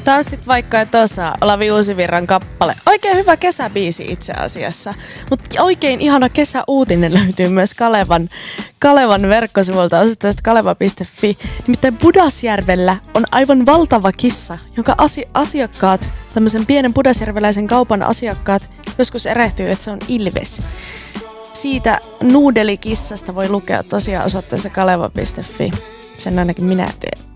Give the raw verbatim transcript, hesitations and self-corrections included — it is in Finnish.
Tanssit vaikka et osaa, Olavi Uusivirran kappale. Oikein hyvä kesäbiisi itse asiassa. Mutta oikein ihana kesäuutinen löytyy myös Kalevan, Kalevan verkkosivulta osoitteesta kaleva piste fi. Nimittäin Pudasjärvellä on aivan valtava kissa, jonka asi- asiakkaat, tämmöisen pienen pudasjärveläisen kaupan asiakkaat, joskus erehtyy, että se on ilves. Siitä nuudelikissasta voi lukea tosiaan osoitteessa kaleva piste fi. Sen ainakin minä teen.